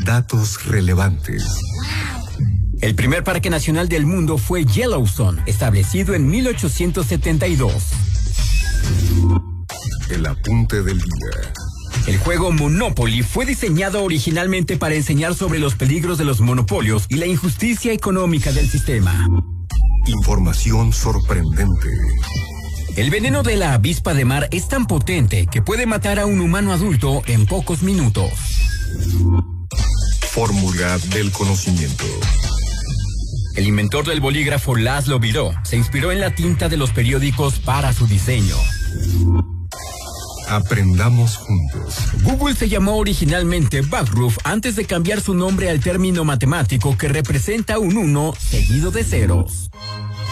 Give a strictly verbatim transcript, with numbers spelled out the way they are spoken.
Datos relevantes. El primer parque nacional del mundo fue Yellowstone, establecido en mil ochocientos setenta y dos. El apunte del día. El juego Monopoly fue diseñado originalmente para enseñar sobre los peligros de los monopolios y la injusticia económica del sistema. Información sorprendente. El veneno de la avispa de mar es tan potente que puede matar a un humano adulto en pocos minutos. Fórmula del conocimiento. El inventor del bolígrafo Laszlo Biró se inspiró en la tinta de los periódicos para su diseño. Aprendamos juntos. Google se llamó originalmente Backroof antes de cambiar su nombre al término matemático que representa un uno seguido de ceros.